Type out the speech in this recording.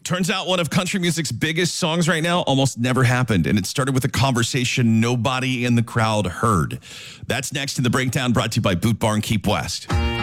Turns out one of country music's biggest songs right now almost never happened, and it started with a conversation nobody in the crowd heard. That's next in the breakdown, brought to you by Boot Barn Keep West.